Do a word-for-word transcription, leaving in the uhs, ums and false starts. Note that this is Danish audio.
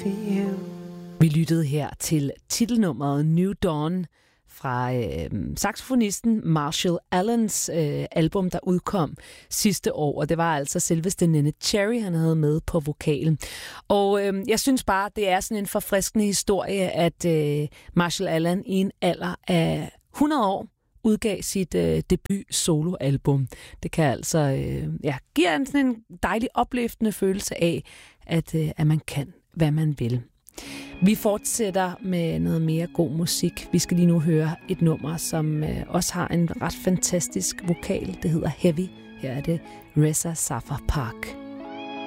to you. Vi lyttede her til titelnummeret New Dawn fra øh, saxofonisten Marshall Allens øh, album, der udkom sidste år, og det var altså selveste Neneh Cherry, han havde med på vokalen. Og øh, jeg synes bare, det er sådan en forfriskende historie, at øh, Marshall Allen i en alder af hundrede år udgav sit øh, debut soloalbum. Det kan altså øh, ja, give en sådan en dejlig opløftende følelse af, at, øh, at man kan, hvad man vil. Vi fortsætter med noget mere god musik. Vi skal lige nu høre et nummer, som øh, også har en ret fantastisk vokal. Det hedder Heavy. Her er det Reza Safar Park.